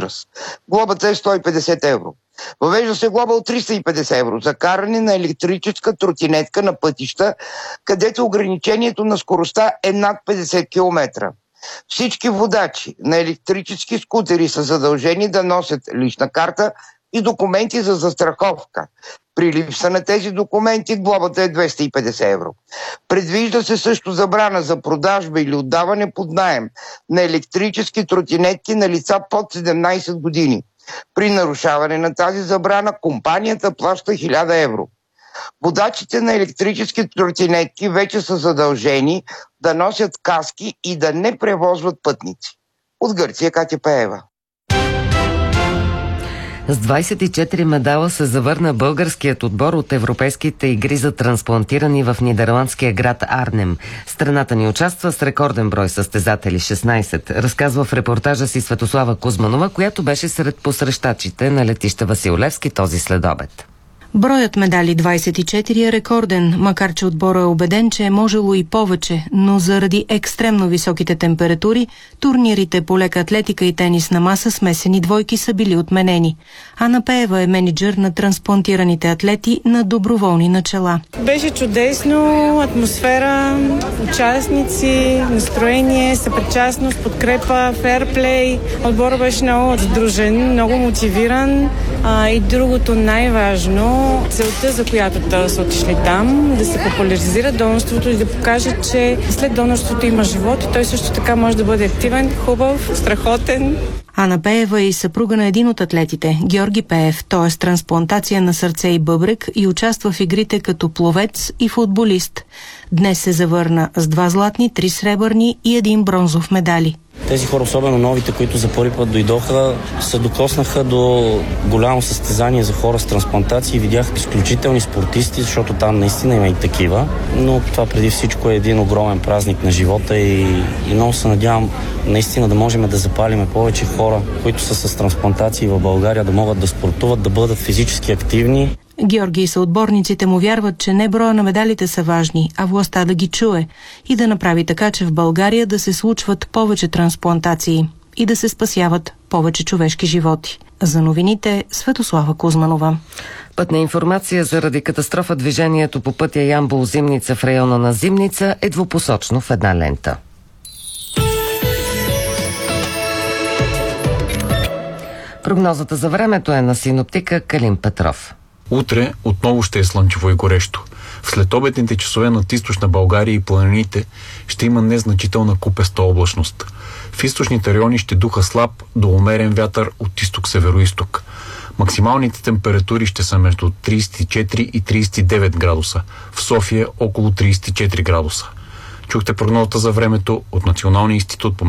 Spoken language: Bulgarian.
възраст. Глобата е 150 евро. Въвежда се глоба от 350 евро за каране на електрическа тротинетка на пътища, където ограничението на скоростта е над 50 км. Всички водачи на електрически скутери са задължени да носят лична карта и документи за застраховка. При липса на тези документи глобата е 250 евро. Предвижда се също забрана за продажба или отдаване под наем на електрически тротинетки на лица под 17 години. При нарушаване на тази забрана компанията плаща 1000 евро. Водачите на електрически тротинетки вече са задължени да носят каски и да не превозват пътници. От Гърция Катя Пеева. С 24 медала се завърна българският отбор от европейските игри за трансплантирани в нидерландския град Арнем. Страната ни участва с рекорден брой състезатели – 16, разказва в репортажа си Светослава Кузманова, която беше сред посрещачите на летище Васил Левски този следобед. Броят медали 24 е рекорден, макар че отборът е убеден, че е можело и повече, но заради екстремно високите температури, турнирите по лека атлетика и тенис на маса смесени двойки са били отменени. Ана Пеева е мениджър на трансплантираните атлети на доброволни начала. Беше чудесно, атмосфера, участници, настроение, съпричастност, подкрепа, ферплей. Отборът беше много сдружен, много мотивиран и другото най-важно, целта, за която да са отишли там, да се популяризира донорството и да покаже, че след донорството има живот и той също така може да бъде активен, хубав, страхотен. Ана Пеева е и съпруга на един от атлетите, Георги Пеев, т.е. трансплантация на сърце и бъбрек, и участва в игрите като пловец и футболист. Днес се завърна с 2 златни, 3 сребърни и 1 бронзов медали. Тези хора, особено новите, които за първи път дойдоха, се докоснаха до голямо състезание за хора с трансплантации. Видях изключителни спортисти, защото там наистина има и такива. Но това преди всичко е един огромен празник на живота и много се надявам наистина да можем да запалим повече хора, които са с трансплантации в България, да могат да спортуват, да бъдат физически активни. Георги и съотборниците му вярват, че не броя на медалите са важни, а властта да ги чуе и да направи така, че в България да се случват повече трансплантации и да се спасяват повече човешки животи. За новините Светослава Кузманова. Пътна информация: заради катастрофа движението по пътя Ямбол-Зимница в района на Зимница е двупосочно в една лента. Прогнозата за времето е на синоптика Калин Петров. Утре отново ще е слънчево и горещо. В следобедните часове над източна България и планините ще има незначителна купеста облачност. В източните райони ще духа слаб до умерен вятър от изток-североизток. Максималните температури ще са между 34 и 39 градуса. В София около 34 градуса. Чухте прогнозата за времето от Националния институт по